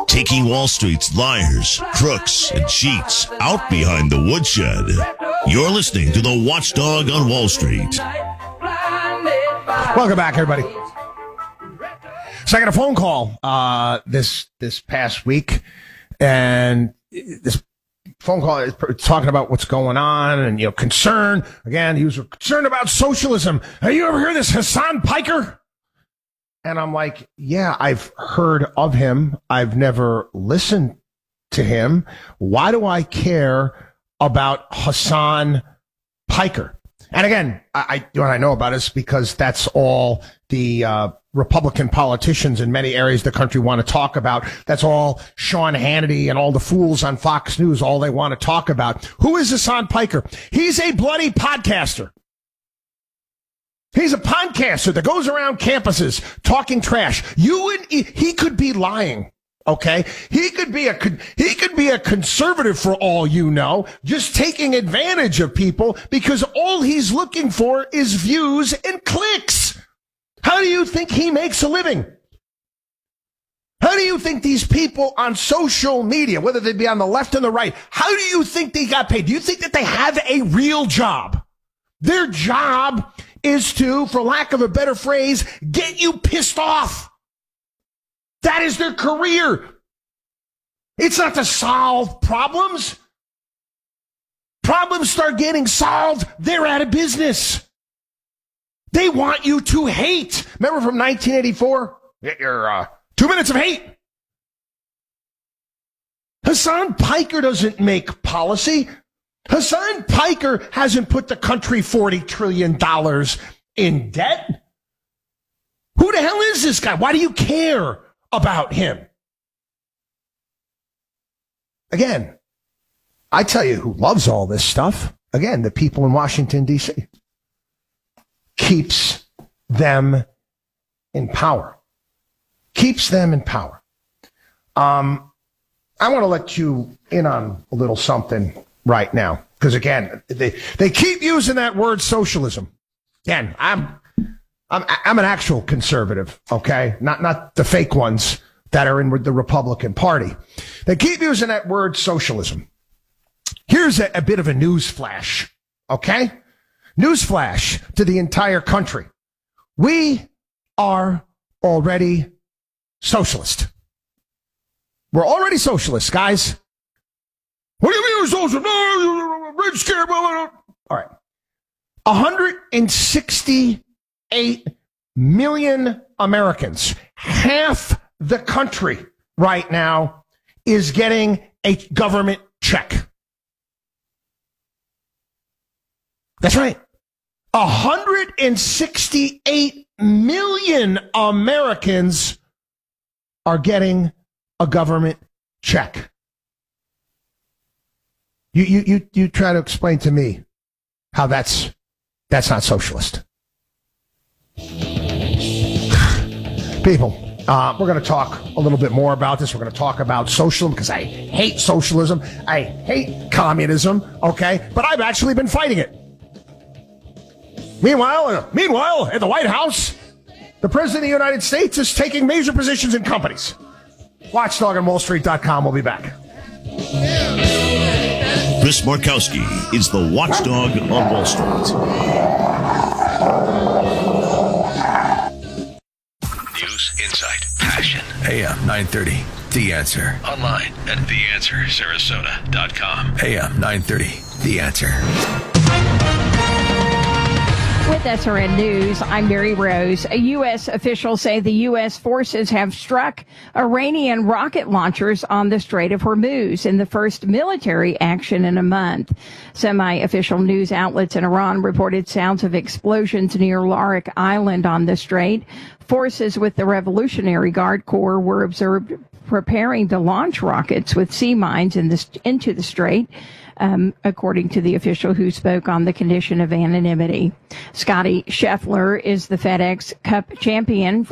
Taking Wall Street's liars, crooks, and cheats out behind the woodshed. You're listening to the Watchdog on Wall Street. Welcome back, everybody. So I got a phone call this past week, and this phone call is talking about what's going on and, concern. Again, he was concerned about socialism. Have you ever heard of this Hasan Piker? And I'm like, yeah, I've heard of him. I've never listened to him. Why do I care about Hasan Piker? And again, what I know about is because that's all the Republican politicians in many areas of the country want to talk about. That's all Sean Hannity and all the fools on Fox News, all they want to talk about. Who is Hasan Piker? He's a bloody podcaster. He's a podcaster that goes around campuses talking trash. He could be lying. Okay, he could be a conservative for all you know, just taking advantage of people because all he's looking for is views and clicks. How do you think he makes a living? How do you think these people on social media, whether they be on the left and the right, how do you think they got paid? Do you think that they have a real job? Their job is to, for lack of a better phrase, get you pissed off. That is their career. It's not to solve problems. Problems start getting solved, they're out of business. They want you to hate. Remember from 1984? Get your 2 minutes of hate. Hasan Piker doesn't make policy. Hasan Piker hasn't put the country $40 trillion in debt. Who the hell is this guy? Why do you care about him? Again, I tell you who loves all this stuff. Again, the people in Washington, D.C. Keeps them in power. Keeps them in power. I want to let you in on a little something right now, because again, they keep using that word socialism. Again, I'm an actual conservative, okay? Not the fake ones that are in the Republican Party. They keep using that word socialism. Here's a bit of a news flash, okay? News flash to the entire country. We are already socialist. We're already socialists, guys. What do you mean you're socialist? No, rich care. All right. 168 million Americans, half the country right now, is getting a government check. That's right. 168 million Americans are getting a government check. You try to explain to me how that's not socialist. People, we're going to talk a little bit more about this. We're going to talk about socialism because I hate socialism. I hate communism, okay? But I've actually been fighting it. Meanwhile, at the White House, the President of the United States is taking major positions in companies. WatchdogOnWallStreet.com. We'll be back. Chris Markowski is the Watchdog on Wall Street. News, insight, passion. AM 930, The Answer. Online at TheAnswerSarasota.com. AM 930, The Answer. With SRN News, I'm Mary Rose. U.S. officials say the U.S. forces have struck Iranian rocket launchers on the Strait of Hormuz in the first military action in a month. Semi-official news outlets in Iran reported sounds of explosions near Larik Island on the strait. Forces with the Revolutionary Guard Corps were observed preparing to launch rockets with sea mines into the strait. According to the official who spoke on the condition of anonymity. Scotty Scheffler is the FedEx Cup champion